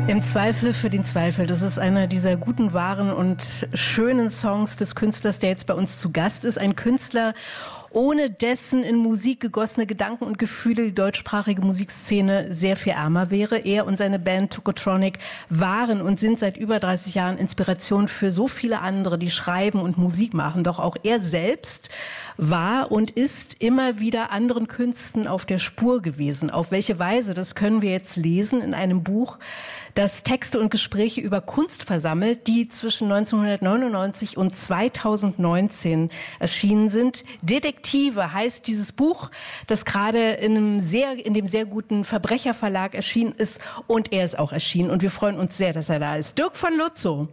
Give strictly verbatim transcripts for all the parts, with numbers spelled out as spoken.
Im Zweifel für den Zweifel. Das ist einer dieser guten, wahren und schönen Songs des Künstlers, der jetzt bei uns zu Gast ist. Ein Künstler, ohne dessen in Musik gegossene Gedanken und Gefühle die deutschsprachige Musikszene sehr viel ärmer wäre. Er und seine Band Tokotronic waren und sind seit über dreißig Jahren Inspiration für so viele andere, die schreiben und Musik machen. Doch auch er selbst war und ist immer wieder anderen Künsten auf der Spur gewesen. Auf welche Weise, das können wir jetzt lesen in einem Buch, das Texte und Gespräche über Kunst versammelt, die zwischen neunzehnhundertneunundneunzig und zweitausendneunzehn erschienen sind. Detektive heißt dieses Buch, das gerade in einem sehr, in dem sehr guten Verbrecherverlag erschienen ist, und er ist auch erschienen, und wir freuen uns sehr, dass er da ist. Dirk von Lutzow.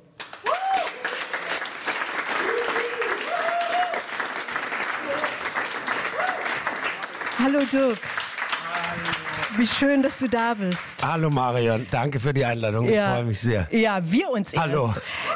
Hallo Dirk. Wie schön, dass du da bist. Hallo Marion, danke für die Einladung, ich ja. freue mich sehr. Ja, wir uns erst. Hallo.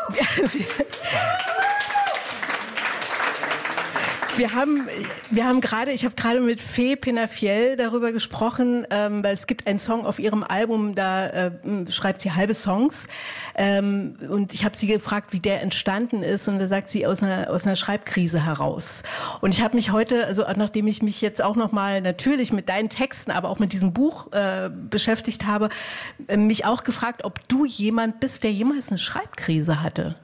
Wir haben, wir haben gerade, ich habe gerade mit Fee Penafiel darüber gesprochen, ähm, weil es gibt einen Song auf ihrem Album, da äh, schreibt sie halbe Songs, ähm, und ich habe sie gefragt, wie der entstanden ist, und da sagt sie, aus einer aus einer Schreibkrise heraus. Und ich habe mich heute, also nachdem ich mich jetzt auch nochmal natürlich mit deinen Texten, aber auch mit diesem Buch äh, beschäftigt habe, äh, mich auch gefragt, ob du jemand bist, der jemals eine Schreibkrise hatte.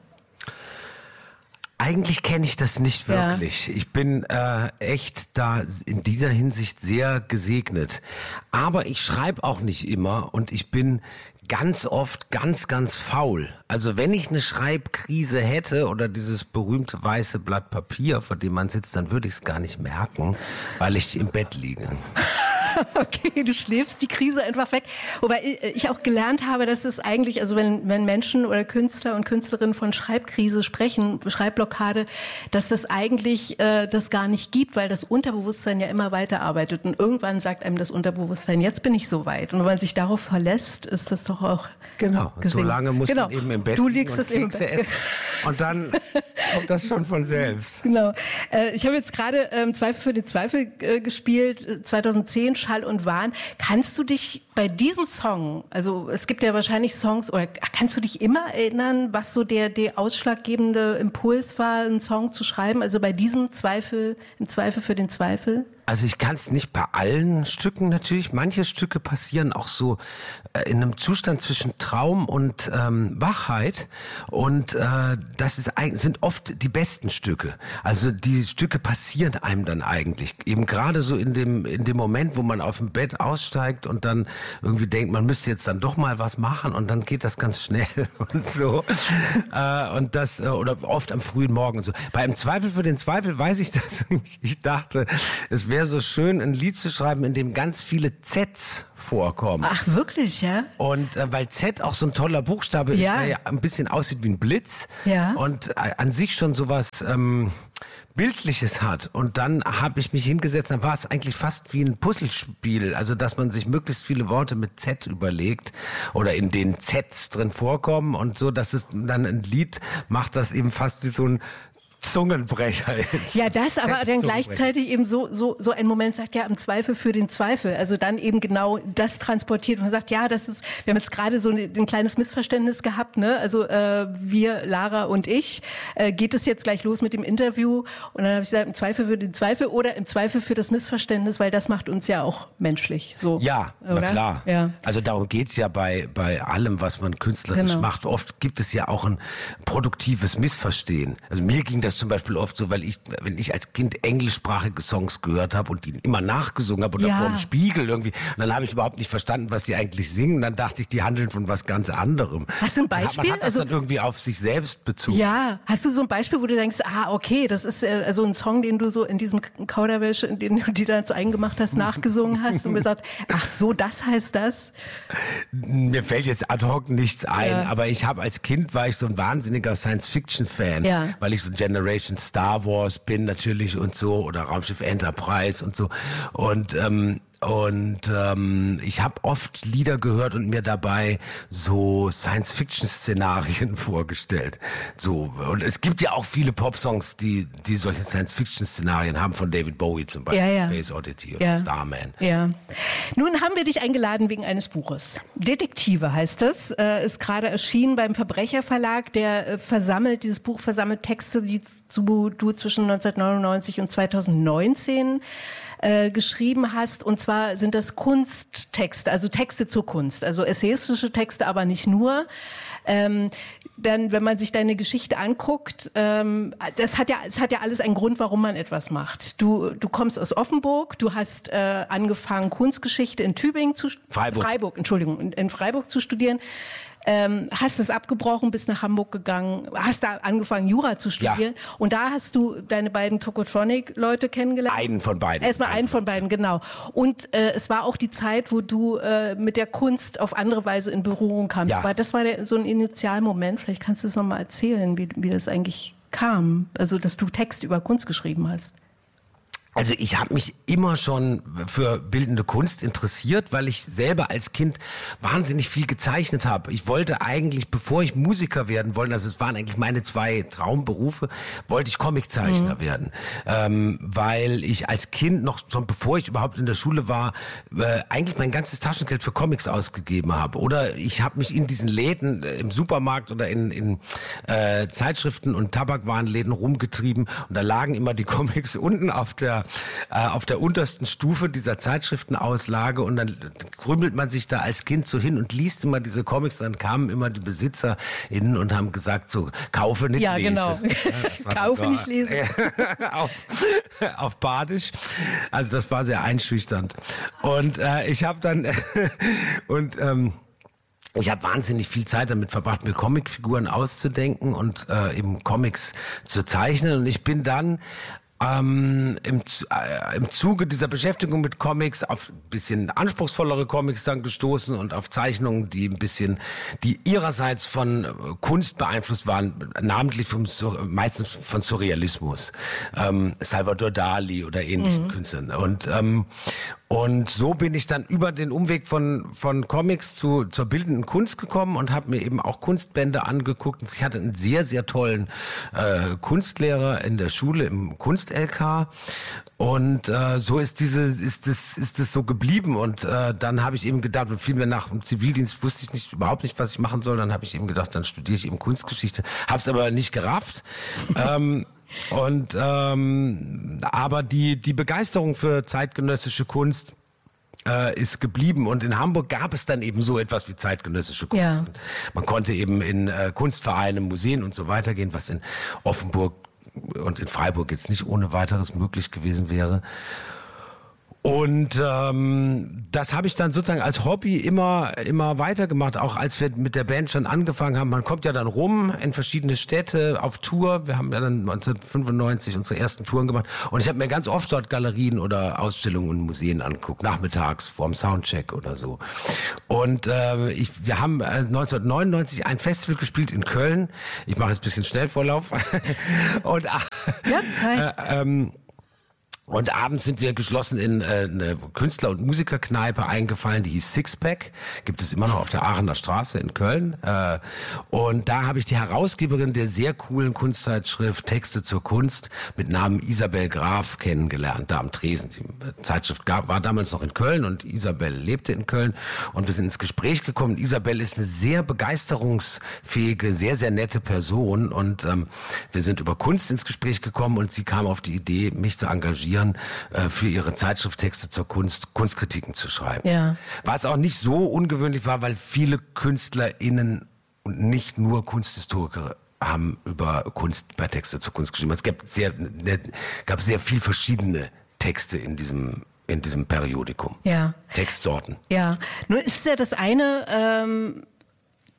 Eigentlich kenne ich das nicht wirklich. Ja. Ich bin äh, echt da in dieser Hinsicht sehr gesegnet. Aber ich schreibe auch nicht immer, und ich bin ganz oft ganz, ganz faul. Also wenn ich eine Schreibkrise hätte oder dieses berühmte weiße Blatt Papier, vor dem man sitzt, dann würde ich es gar nicht merken, weil ich im Bett liege. Okay, du schläfst die Krise einfach weg. Wobei ich auch gelernt habe, dass das eigentlich, also wenn, wenn Menschen oder Künstler und Künstlerinnen von Schreibkrise sprechen, Schreibblockade, dass das eigentlich äh, das gar nicht gibt, weil das Unterbewusstsein ja immer weiterarbeitet. Und irgendwann sagt einem das Unterbewusstsein, jetzt bin ich so weit. Und wenn man sich darauf verlässt, ist das doch auch Genau, gesehen. So lange muss genau. man eben im Bett du liegen liegst und das eben Kekse essen. Und dann kommt das schon von selbst. Genau. Äh, ich habe jetzt gerade ähm, Zweifel für den Zweifel äh, gespielt, zweitausendzehn, Schall und Wahn. Kannst du dich bei diesem Song, also es gibt ja wahrscheinlich Songs, oder kannst du dich immer erinnern, was so der, der ausschlaggebende Impuls war, einen Song zu schreiben? Also bei diesem Zweifel, im Zweifel für den Zweifel? Also ich kann es nicht bei allen Stücken natürlich. Manche Stücke passieren auch so äh, in einem Zustand zwischen Traum und ähm, Wachheit. Und äh, das ist, sind oft die besten Stücke. Also die Stücke passieren einem dann eigentlich. Eben gerade so in dem, in dem Moment, wo man auf dem Bett aussteigt und dann irgendwie denkt, man müsste jetzt dann doch mal was machen, und dann geht das ganz schnell und so. äh, und das, äh, oder oft am frühen Morgen so. Bei Im Zweifel für den Zweifel weiß ich das. Ich dachte, es wäre so schön, ein Lied zu schreiben, in dem ganz viele Zs vorkommen. Ach, wirklich, ja? Und äh, weil Z auch so ein toller Buchstabe ja. ist, der ja ein bisschen aussieht wie ein Blitz, ja. und äh, an sich schon sowas ähm, Bildliches hat. Und dann habe ich mich hingesetzt, dann war es eigentlich fast wie ein Puzzlespiel, also dass man sich möglichst viele Worte mit Z überlegt oder in denen Zs drin vorkommen, und so, dass es dann ein Lied macht, das eben fast wie so ein Zungenbrecher ist. Ja, das, aber dann gleichzeitig eben so, so, so ein Moment sagt, ja, im Zweifel für den Zweifel. Also dann eben genau das transportiert und sagt, ja, das ist, wir haben jetzt gerade so ein, ein kleines Missverständnis gehabt, ne? Also, äh, wir, Lara und ich, äh, geht es jetzt gleich los mit dem Interview? Und dann habe ich gesagt, im Zweifel für den Zweifel oder im Zweifel für das Missverständnis, weil das macht uns ja auch menschlich, so. Ja, oder? Na klar. Ja. Also darum geht's ja bei, bei allem, was man künstlerisch genau. macht. Oft gibt es ja auch ein produktives Missverstehen. Also mir ging das zum Beispiel oft so, weil ich, wenn ich als Kind englischsprachige Songs gehört habe und die immer nachgesungen habe oder ja. vor dem Spiegel irgendwie, und dann habe ich überhaupt nicht verstanden, was die eigentlich singen. Und dann dachte ich, die handeln von was ganz anderem. Hast du ein Beispiel? Man hat das also, dann irgendwie auf sich selbst bezogen. Ja, hast du so ein Beispiel, wo du denkst, ah, okay, das ist äh, also ein Song, den du so in diesem Kauderwelsch, den du dir da so eingemacht hast, nachgesungen hast und gesagt, ach so, das heißt das? Mir fällt jetzt ad hoc nichts ein, ja. aber ich habe als Kind war ich so ein wahnsinniger Science-Fiction-Fan, ja. weil ich so Generation Star Wars bin natürlich und so, oder Raumschiff Enterprise und so. Und ähm, Und ähm, ich habe oft Lieder gehört und mir dabei so Science-Fiction-Szenarien vorgestellt. So, und es gibt ja auch viele Popsongs, die die solche Science-Fiction-Szenarien haben, von David Bowie zum Beispiel, ja, ja. Space Oddity oder ja. Starman. Ja. Nun haben wir dich eingeladen wegen eines Buches. Detektive heißt es, äh, ist gerade erschienen beim Verbrecherverlag, der äh, versammelt, dieses Buch versammelt Texte, die zu, du zwischen neunzehnhundertneunundneunzig und zweitausendneunzehn äh, geschrieben hast. Und zwar sind das Kunsttexte, also Texte zur Kunst, also essayistische Texte, aber nicht nur. Ähm, dann, wenn man sich deine Geschichte anguckt, ähm, das hat ja, es hat ja alles einen Grund, warum man etwas macht. Du, du kommst aus Offenburg, du hast äh, angefangen, Kunstgeschichte in Tübingen zu Freiburg, Freiburg, Entschuldigung, in, in Freiburg zu studieren. Ähm, hast das abgebrochen, bist nach Hamburg gegangen, hast da angefangen, Jura zu studieren. Ja. Und da hast du deine beiden Tokotronic-Leute kennengelernt. Einen von beiden. Erstmal einen von beiden, genau. Und äh, es war auch die Zeit, wo du äh, mit der Kunst auf andere Weise in Berührung kamst. Ja. War, das war der, so ein Initialmoment. Vielleicht kannst du es nochmal erzählen, wie, wie das eigentlich kam. Also, dass du Text über Kunst geschrieben hast. Also ich habe mich immer schon für bildende Kunst interessiert, weil ich selber als Kind wahnsinnig viel gezeichnet habe. Ich wollte eigentlich, bevor ich Musiker werden wollte, also es waren eigentlich meine zwei Traumberufe, wollte ich Comiczeichner mhm. werden. Ähm, weil ich als Kind noch, schon bevor ich überhaupt in der Schule war, äh, eigentlich mein ganzes Taschengeld für Comics ausgegeben habe. Oder ich habe mich in diesen Läden äh, im Supermarkt oder in, in äh, Zeitschriften und Tabakwarenläden rumgetrieben und da lagen immer die Comics unten auf der Äh, auf der untersten Stufe dieser Zeitschriftenauslage und dann krümelt man sich da als Kind so hin und liest immer diese Comics, dann kamen immer die BesitzerInnen und haben gesagt so, kaufe nicht ja, lese. Genau. Ja, kaufe so, nicht lese. auf, auf Badisch. Also das war sehr einschüchternd. Und äh, ich habe dann und ähm, ich habe wahnsinnig viel Zeit damit verbracht, mir Comicfiguren auszudenken und äh, eben Comics zu zeichnen und ich bin dann Ähm, im, äh, im Zuge dieser Beschäftigung mit Comics auf ein bisschen anspruchsvollere Comics dann gestoßen und auf Zeichnungen, die ein bisschen, die ihrerseits von Kunst beeinflusst waren, namentlich vom, meistens von Surrealismus, ähm, Salvador Dali oder ähnlichen mhm. Künstlern. Und ähm, und so bin ich dann über den Umweg von von Comics zu zur bildenden Kunst gekommen und habe mir eben auch Kunstbände angeguckt. Ich hatte einen sehr sehr tollen äh, Kunstlehrer in der Schule im Kunst-L K und äh, so ist diese ist das ist das so geblieben und äh, dann habe ich eben gedacht, und vielmehr nach dem Zivildienst wusste ich nicht überhaupt nicht, was ich machen soll. Dann habe ich eben gedacht, dann studiere ich eben Kunstgeschichte, habe es aber nicht gerafft. ähm, Und ähm, aber die die Begeisterung für zeitgenössische Kunst äh, ist geblieben und in Hamburg gab es dann eben so etwas wie zeitgenössische Kunst. Ja. Man konnte eben in äh, Kunstvereine, Museen und so weiter gehen, was in Offenburg und in Freiburg jetzt nicht ohne weiteres möglich gewesen wäre. Und ähm, das habe ich dann sozusagen als Hobby immer immer weitergemacht, auch als wir mit der Band schon angefangen haben. Man kommt ja dann rum in verschiedene Städte auf Tour. Wir haben ja dann neunzehnhundertfünfundneunzig unsere ersten Touren gemacht. Und ich habe mir ganz oft dort Galerien oder Ausstellungen und Museen angeguckt, nachmittags vorm Soundcheck oder so. Und äh, ich, wir haben neunzehnhundertneunundneunzig ein Festival gespielt in Köln. Ich mache jetzt ein bisschen Schnellvorlauf. und ja, äh, ähm, Und abends sind wir geschlossen in äh, eine Künstler- und Musikerkneipe eingefallen, die hieß Sixpack. Gibt es immer noch auf der Aachener Straße in Köln. Äh, und da habe ich die Herausgeberin der sehr coolen Kunstzeitschrift Texte zur Kunst mit Namen Isabel Graf kennengelernt, da am Tresen. Die Zeitschrift gab, war damals noch in Köln und Isabel lebte in Köln. Und wir sind ins Gespräch gekommen. Isabel ist eine sehr begeisterungsfähige, sehr, sehr nette Person. Und ähm, wir sind über Kunst ins Gespräch gekommen und sie kam auf die Idee, mich zu engagieren, für ihre Zeitschrifttexte zur Kunst, Kunstkritiken zu schreiben. Ja. Was auch nicht so ungewöhnlich war, weil viele KünstlerInnen und nicht nur Kunsthistoriker haben über Kunst bei Texte zur Kunst geschrieben. Es gab sehr, gab sehr viel verschiedene Texte in diesem in diesem Periodikum. Ja. Textsorten. Ja. Nur ist ja das eine, ähm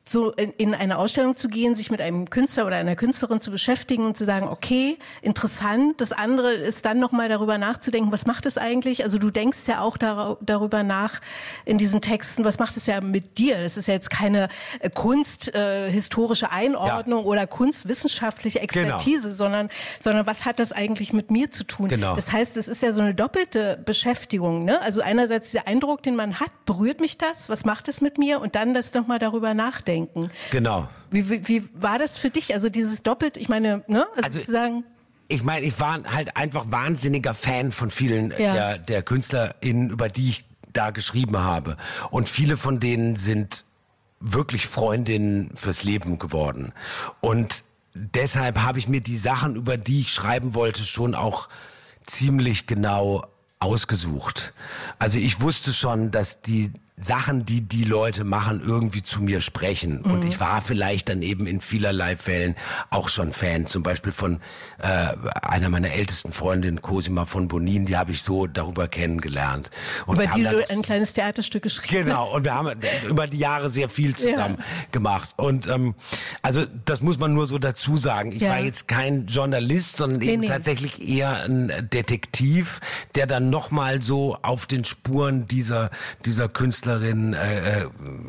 so in, in eine Ausstellung zu gehen, sich mit einem Künstler oder einer Künstlerin zu beschäftigen und zu sagen, okay, interessant. Das andere ist dann nochmal darüber nachzudenken, was macht es eigentlich? Also du denkst ja auch dar- darüber nach in diesen Texten, was macht es ja mit dir? Das ist ja jetzt keine äh, kunsthistorische äh, Einordnung ja. oder kunstwissenschaftliche Expertise, genau. sondern, sondern was hat das eigentlich mit mir zu tun? Genau. Das heißt, es ist ja so eine doppelte Beschäftigung. Ne? Also einerseits der Eindruck, den man hat, berührt mich das? Was macht es mit mir? Und dann das nochmal darüber nachdenken. Denken. Genau. Wie, wie, wie war das für dich? Also dieses doppelt, ich meine, ne, also, also zu sagen. Ich meine, ich war halt einfach wahnsinniger Fan von vielen ja. der, der KünstlerInnen, über die ich da geschrieben habe. Und viele von denen sind wirklich Freundinnen fürs Leben geworden. Und deshalb habe ich mir die Sachen, über die ich schreiben wollte, schon auch ziemlich genau ausgesucht. Also ich wusste schon, dass die Sachen, die die Leute machen, irgendwie zu mir sprechen. Mhm. Und ich war vielleicht dann eben in vielerlei Fällen auch schon Fan. Zum Beispiel von äh, einer meiner ältesten Freundinnen, Cosima von Bonin, die habe ich so darüber kennengelernt. Und über die du ein kleines Theaterstück geschrieben. Genau, und wir haben über die Jahre sehr viel zusammen ja. gemacht. Und ähm, also das muss man nur so dazu sagen. Ich ja. war jetzt kein Journalist, sondern nee, eben nee. tatsächlich eher ein Detektiv, der dann nochmal so auf den Spuren dieser, dieser Künstler Äh,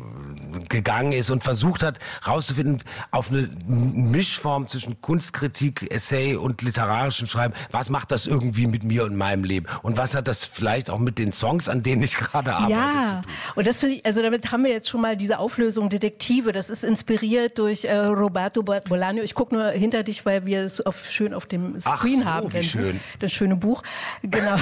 gegangen ist und versucht hat, rauszufinden, auf eine Mischform zwischen Kunstkritik, Essay und literarischem Schreiben, was macht das irgendwie mit mir und meinem Leben? Und was hat das vielleicht auch mit den Songs, an denen ich gerade arbeite, ja. zu tun? Und das finde ich, also damit haben wir jetzt schon mal diese Auflösung Detektive. Das ist inspiriert durch äh, Roberto Bolaño. Ich gucke nur hinter dich, weil wir es auf, schön auf dem Screen Ach so, haben. Wie schön. Das schöne Buch. Genau.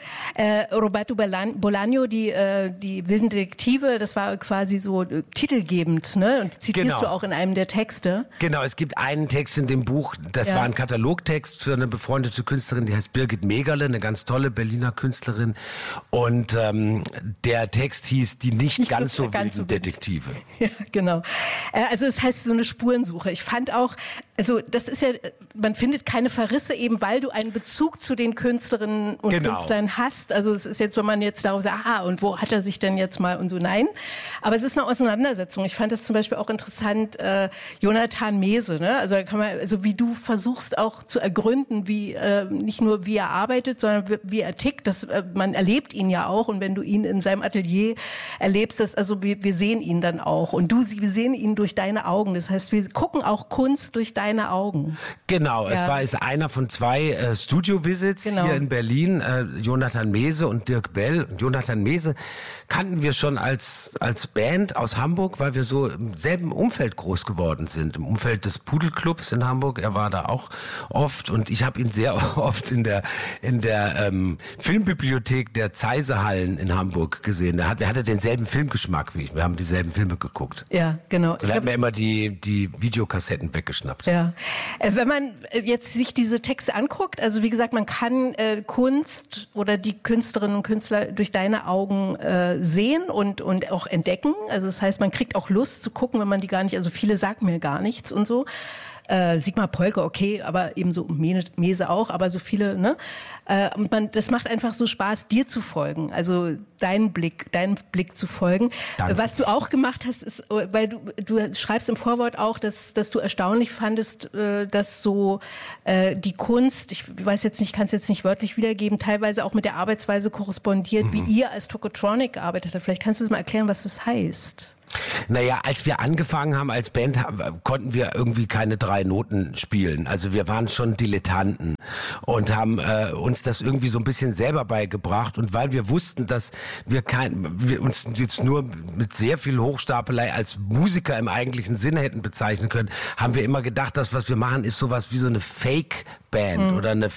äh, Roberto Bolaño, die, äh, die wilden Detektive, das war quasi so äh, titelgebend, ne? Und zitierst genau. du auch in einem der Texte. Genau, es gibt einen Text in dem Buch, das ja. war ein Katalogtext für eine befreundete Künstlerin, die heißt Birgit Megerle, eine ganz tolle Berliner Künstlerin. Und ähm, der Text hieß Die nicht, nicht ganz so, so ganz wilden so Detektive. Ja, genau. Äh, also es heißt so eine Spurensuche. Ich fand auch, also das ist ja, man findet keine Verrisse eben, weil du einen Bezug zu den Künstlerinnen und genau. Künstlern hast. Also es ist jetzt, wenn man jetzt darauf sagt, ah, und wo hat er sich denn jetzt mal und so, nein. Aber es ist eine Auseinandersetzung. Ich fand das zum Beispiel auch interessant, äh, Jonathan Mese, ne? Also da kann man, also wie du versuchst auch zu ergründen, wie äh, nicht nur wie er arbeitet, sondern wie, wie er tickt. Das, äh, man erlebt ihn ja auch, und wenn du ihn in seinem Atelier erlebst, das, also wir, wir sehen ihn dann auch, und du, wir sehen ihn durch deine Augen. Das heißt, wir gucken auch Kunst durch deine Augen. Genau, ja. es war ist einer von zwei äh, Studio-Visits genau. hier in Berlin. Äh, Jonathan Mese und Dirk Bell. Und Jonathan Mese kannten wir schon als als Band aus Hamburg, weil wir so im selben Umfeld groß geworden sind, im Umfeld des Pudelclubs in Hamburg. Er war da auch oft, und ich habe ihn sehr oft in der in der ähm, Filmbibliothek der Zeisehallen in Hamburg gesehen. Er hat, er hatte denselben Filmgeschmack wie ich. Wir haben dieselben Filme geguckt. Ja, genau. Und er hat mir immer die die Videokassetten weggeschnappt. Ja, äh, wenn man jetzt sich diese Texte anguckt, also wie gesagt, man kann äh, Kunst oder die Künstlerinnen und Künstler durch deine Augen äh, sehen und und auch entdecken. Also das heißt, man kriegt auch Lust zu gucken, wenn man die gar nicht, also viele sagen mir gar nichts und so. Äh, Sigmar Polke, okay, aber eben so Mese auch, aber so viele, ne? Äh, und man, das macht einfach so Spaß, dir zu folgen, also deinen Blick, deinen Blick zu folgen. Danke. Was du auch gemacht hast, ist, weil du, du schreibst im Vorwort auch, dass, dass du erstaunlich fandest, äh, dass so äh, die Kunst, ich weiß jetzt nicht, kann es jetzt nicht wörtlich wiedergeben, teilweise auch mit der Arbeitsweise korrespondiert, mhm. wie ihr als Tokotronic gearbeitet habt. Vielleicht kannst du uns mal erklären, was das heißt. Naja, als wir angefangen haben als Band, konnten wir irgendwie keine drei Noten spielen. Also wir waren schon Dilettanten und haben äh, uns das irgendwie so ein bisschen selber beigebracht. Und weil wir wussten, dass wir, kein, wir uns jetzt nur mit sehr viel Hochstapelei als Musiker im eigentlichen Sinne hätten bezeichnen können, haben wir immer gedacht, das, was wir machen, ist sowas wie so eine Fake-Band mhm. oder eine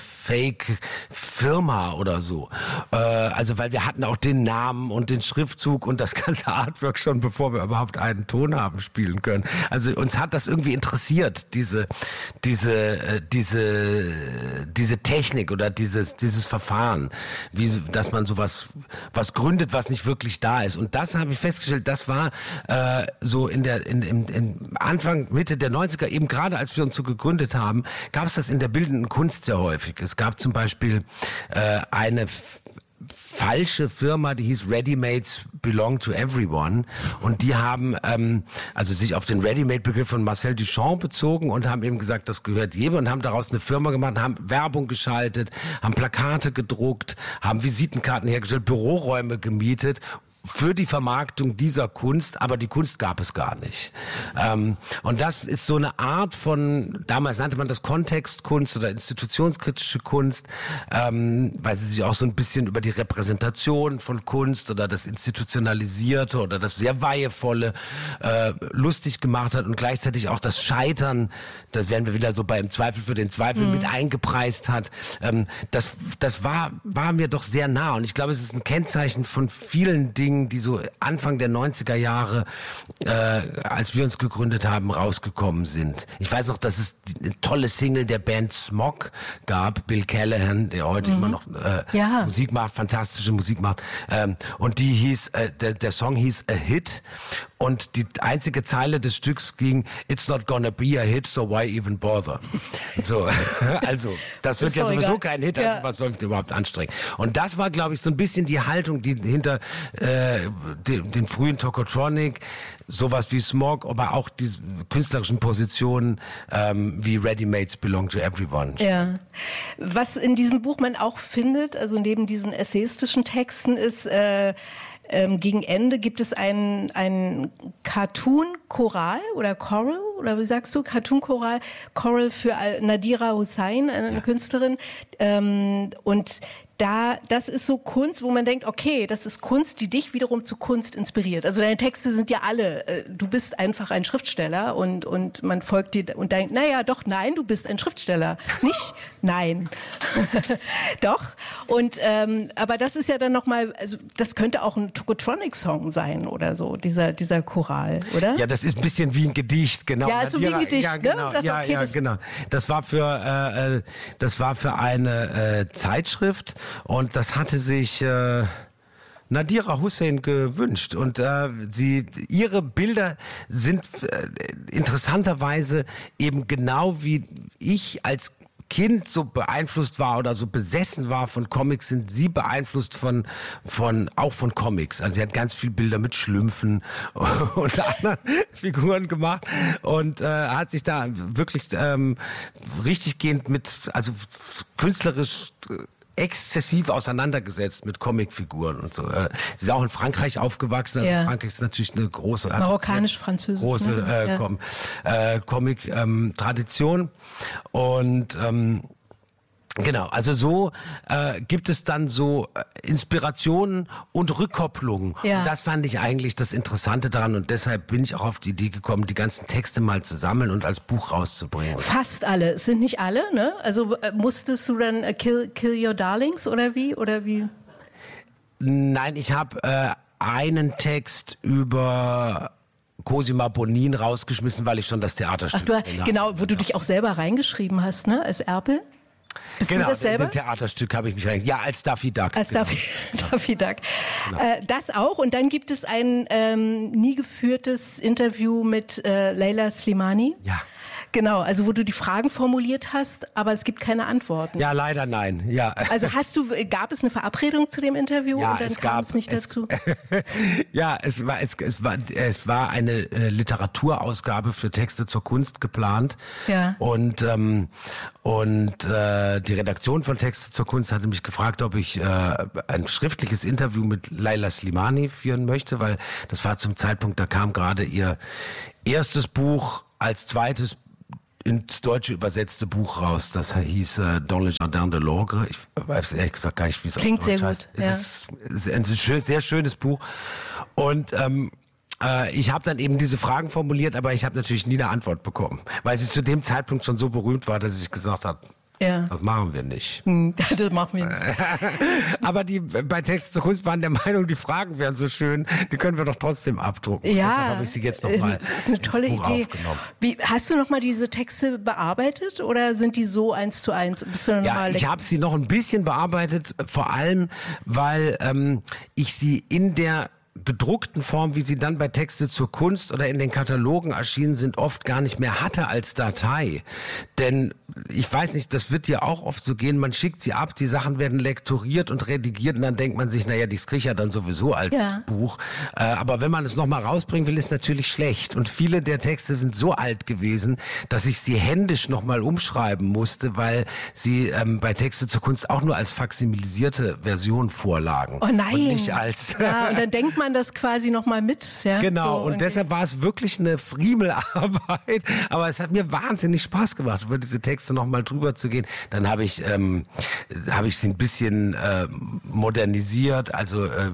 Fake-Firma oder so. Äh, also weil wir hatten auch den Namen und den Schriftzug und das ganze Artwork schon, bevor wir überhaupt einen Ton haben spielen können. Also uns hat das irgendwie interessiert, diese diese äh, diese diese Technik oder dieses dieses Verfahren, wie dass man sowas was gründet, was nicht wirklich da ist. Und das habe ich festgestellt, das war äh, so in der in, in, in Anfang Mitte der neunziger, eben gerade als wir uns so gegründet haben, gab es das in der bildenden Kunst sehr häufig. Es gab zum Beispiel äh, eine falsche Firma, die hieß Ready-Mates Belong to Everyone. Und die haben ähm, also sich auf den Ready-Made-Begriff von Marcel Duchamp bezogen und haben eben gesagt, das gehört jedem und haben daraus eine Firma gemacht, haben Werbung geschaltet, haben Plakate gedruckt, haben Visitenkarten hergestellt, Büroräume gemietet für die Vermarktung dieser Kunst, aber die Kunst gab es gar nicht. Ähm, und das ist so eine Art von, damals nannte man das Kontextkunst oder institutionskritische Kunst, ähm, weil sie sich auch so ein bisschen über die Repräsentation von Kunst oder das Institutionalisierte oder das sehr Weihevolle äh, lustig gemacht hat und gleichzeitig auch das Scheitern, das werden wir wieder so bei Im Zweifel für den Zweifel mhm. mit eingepreist hat. Ähm, das das war, war mir doch sehr nah und ich glaube, es ist ein Kennzeichen von vielen Dingen, die so Anfang der neunziger Jahre, äh, als wir uns gegründet haben, rausgekommen sind. Ich weiß noch, dass es eine tolle Single der Band Smog gab, Bill Callahan, der heute mhm. immer noch äh, ja. Musik macht, fantastische Musik macht. Ähm, und die hieß, äh, der, der Song hieß A Hit. Und die einzige Zeile des Stücks ging, It's not gonna be a hit, so why even bother? So, also, das wird ja sowieso egal. Kein Hit, also ja. was soll ich denn überhaupt anstrengen? Und das war, glaube ich, so ein bisschen die Haltung, die hinter äh, den, den frühen Tokotronic, sowas wie Smog, aber auch die künstlerischen Positionen ähm, wie Ready-Mates Belong to Everyone. Ja. Was in diesem Buch man auch findet, also neben diesen essayistischen Texten, ist äh, Ähm, gegen Ende gibt es einen, einen Cartoon-Choral oder Choral, oder wie sagst du, Cartoon-Choral, Choral für Nadira Hussain, eine ja. Künstlerin. Ähm, und da, das ist so Kunst, wo man denkt, okay, das ist Kunst, die dich wiederum zu Kunst inspiriert. Also deine Texte sind ja alle, äh, du bist einfach ein Schriftsteller und, und man folgt dir und denkt, naja, doch, nein, du bist ein Schriftsteller. Nicht, nein. Doch. Und, ähm, aber das ist ja dann nochmal, also das könnte auch ein Tokotronic-Song sein oder so, dieser, dieser Choral, oder? Ja, das ist ein bisschen wie ein Gedicht, genau. Ja, so wie ein Gedicht, ja, genau, ne? Ja, okay, ja, das genau. Das war für, äh, das war für eine äh, Zeitschrift. Und das hatte sich äh, Nadira Hussain gewünscht. Und äh, sie, ihre Bilder sind äh, interessanterweise eben genau wie ich als Kind so beeinflusst war oder so besessen war von Comics, sind sie beeinflusst von, von, auch von Comics. Also sie hat ganz viele Bilder mit Schlümpfen und anderen Figuren gemacht und äh, hat sich da wirklich ähm, richtiggehend mit, also künstlerisch exzessiv auseinandergesetzt mit Comicfiguren und so. Sie ist auch in Frankreich aufgewachsen. Also ja. Frankreich ist natürlich eine große, marokkanisch-französisch, große ne? äh, ja. Com- äh, Comic-Tradition. Ähm, und ähm, genau, also so äh, gibt es dann so äh, Inspirationen und Rückkopplungen. Ja. Und das fand ich eigentlich das Interessante daran und deshalb bin ich auch auf die Idee gekommen, die ganzen Texte mal zu sammeln und als Buch rauszubringen. Fast alle, es sind nicht alle, ne? Also äh, musstest du dann äh, kill, kill Your Darlings oder wie? Oder wie? Nein, ich habe äh, einen Text über Cosima Bonin rausgeschmissen, weil ich schon das Theaterstück Ach, du, genau, wo du dich auch selber reingeschrieben hast, ne? Als Erpel? Bist genau, du das selber? Im Theaterstück habe ich mich reingeschrieben. Ja, als Daffy Duck. Als genau. Daffy, Daffy Duck. Genau. Äh, das auch. Und dann gibt es ein ähm, nie geführtes Interview mit äh, Leila Slimani. Ja. Genau, also wo du die Fragen formuliert hast, aber es gibt keine Antworten. Ja, leider nein. Ja. Also hast du, gab es eine Verabredung zu dem Interview ja, und dann es kam gab, es nicht es, dazu? ja, es war, es, es war, es war eine äh, Literaturausgabe für Texte zur Kunst geplant. Ja. Und ähm, und äh, die Redaktion von Texte zur Kunst hatte mich gefragt, ob ich äh, ein schriftliches Interview mit Leila Slimani führen möchte, weil das war zum Zeitpunkt, da kam gerade ihr erstes Buch als zweites ins Deutsche übersetzte Buch raus. Das hieß äh, Dans le Jardin de l'Ogre. Ich weiß ehrlich gesagt gar nicht, wie es auf Deutsch sehr heißt. Gut, ja. Es ist, es ist ein schön, sehr schönes Buch. Und ähm, äh, ich habe dann eben diese Fragen formuliert, aber ich habe natürlich nie eine Antwort bekommen, weil sie zu dem Zeitpunkt schon so berühmt war, dass ich gesagt habe, ja. Das machen wir nicht. Das machen wir nicht. Aber die bei Texte zur Kunst waren der Meinung, die Fragen wären so schön, die können wir doch trotzdem abdrucken. Ja, deshalb habe ich sie jetzt nochmal ist eine tolle Idee. Wie, hast du nochmal diese Texte bearbeitet oder sind die so eins zu eins? Bist du noch ja, mal ich habe sie noch ein bisschen bearbeitet, vor allem, weil ähm, ich sie in der gedruckten Form, wie sie dann bei Texte zur Kunst oder in den Katalogen erschienen sind, oft gar nicht mehr hatte als Datei. Denn ich weiß nicht, das wird ja auch oft so gehen, man schickt sie ab, die Sachen werden lektoriert und redigiert und dann denkt man sich, naja, das kriege ich ja dann sowieso als ja. Buch. Äh, aber wenn man es nochmal rausbringen will, ist natürlich schlecht. Und viele der Texte sind so alt gewesen, dass ich sie händisch nochmal umschreiben musste, weil sie ähm, bei Texte zur Kunst auch nur als faksimilisierte Version vorlagen. Oh nein! Und nicht als... Ja, und dann denkt man das quasi nochmal mit. Ja? Genau, so, und okay. deshalb war es wirklich eine Friemelarbeit, aber es hat mir wahnsinnig Spaß gemacht, über diese Texte nochmal drüber zu gehen. Dann habe ich ähm, habe ich sie ein bisschen äh, modernisiert, also äh,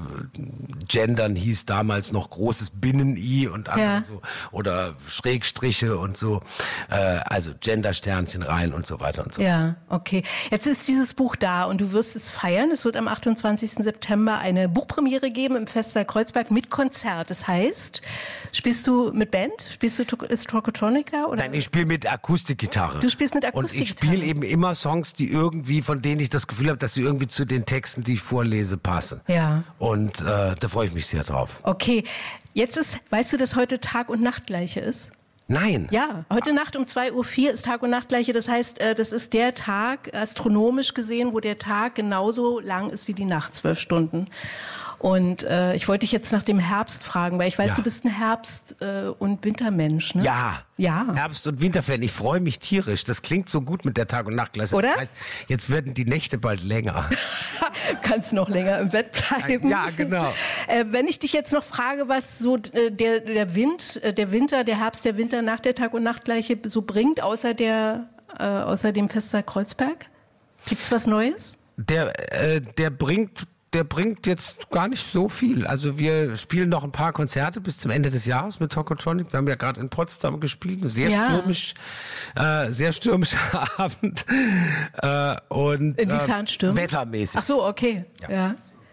Gendern hieß damals noch großes Binnen-I und ja. so, oder Schrägstriche und so, äh, also Gender-Sternchen rein und so weiter und so. Ja, okay. Jetzt ist dieses Buch da und du wirst es feiern. Es wird am achtundzwanzigsten September eine Buchpremiere geben im Festsaal Kreuzberg mit Konzert. Das heißt, spielst du mit Band? Spielst du, ist Tokotronic da? Oder? Nein, ich spiele mit Akustikgitarre. Du spielst mit Akustikgitarre? Und ich spiele eben immer Songs, die irgendwie, von denen ich das Gefühl habe, dass sie irgendwie zu den Texten, die ich vorlese, passen. Ja. Und äh, da freue ich mich sehr drauf. Okay. Jetzt ist, weißt du, dass heute Tag- und Nachtgleiche ist? Nein. Ja, heute Nacht um zwei Uhr vier ist Tag- und Nachtgleiche. Das heißt, das ist der Tag, astronomisch gesehen, wo der Tag genauso lang ist wie die Nacht, zwölf Stunden. Und äh, ich wollte dich jetzt nach dem Herbst fragen, weil ich weiß, ja. du bist ein Herbst- äh, und Wintermensch, ne? Ja. Ja. Herbst- und Winterfan. Ich freue mich tierisch. Das klingt so gut mit der Tag- und Nachtgleiche. Oder? Das heißt, jetzt werden die Nächte bald länger. Kannst noch länger im Bett bleiben. Ja, genau. Äh, wenn ich dich jetzt noch frage, was so äh, der, der Wind, äh, der Winter, der Herbst, der Winter nach der Tag- und Nachtgleiche so bringt, außer, der, äh, außer dem Festsaal Kreuzberg? Gibt's was Neues? Der, äh, der bringt... Der bringt jetzt gar nicht so viel. Also wir spielen noch ein paar Konzerte bis zum Ende des Jahres mit Tokotronic. Wir haben ja gerade in Potsdam gespielt, ein sehr ja. stürmisch, äh, sehr stürmischer Abend. Äh, und, Inwiefern äh, stürmisch? Wettermäßig. Ach so, okay. Ja. ja.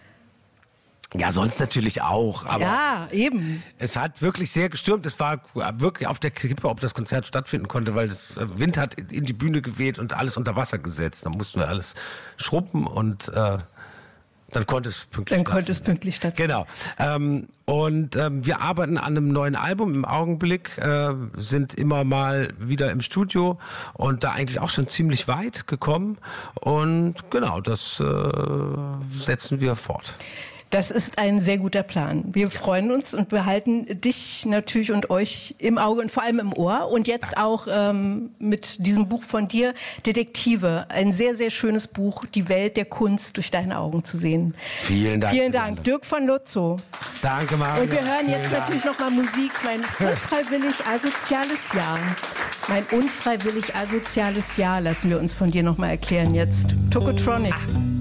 Ja, sonst natürlich auch. Aber ja, eben. Es hat wirklich sehr gestürmt. Es war wirklich auf der Kippe, ob das Konzert stattfinden konnte, weil das Wind hat in die Bühne geweht und alles unter Wasser gesetzt. Da mussten wir alles schruppen und äh, Dann konnte es pünktlich Dann konnte es pünktlich stattfinden. Genau. Ähm, und ähm, wir arbeiten an einem neuen Album im Augenblick, äh, sind immer mal wieder im Studio und da eigentlich auch schon ziemlich weit gekommen. Und genau, das äh, setzen wir fort. Das ist ein sehr guter Plan. Wir freuen uns und behalten dich natürlich und euch im Auge und vor allem im Ohr. Und jetzt auch ähm, mit diesem Buch von dir, Detektive. Ein sehr, sehr schönes Buch, die Welt der Kunst durch deine Augen zu sehen. Vielen Dank. Vielen Dank. Dirk von Lotzo. Danke, Maria. Und wir hören jetzt Vielen natürlich nochmal Musik. Mein unfreiwillig asoziales Jahr. Mein unfreiwillig asoziales Jahr lassen wir uns von dir nochmal erklären jetzt. Tokotronic.